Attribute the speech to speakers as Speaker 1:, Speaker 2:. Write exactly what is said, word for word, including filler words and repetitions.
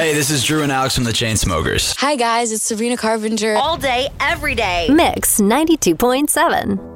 Speaker 1: Hey, this is Drew and Alex from the Chainsmokers.
Speaker 2: Hi guys, it's Sabrina Carpenter.
Speaker 3: All day, every day.
Speaker 4: Mix ninety-two point seven.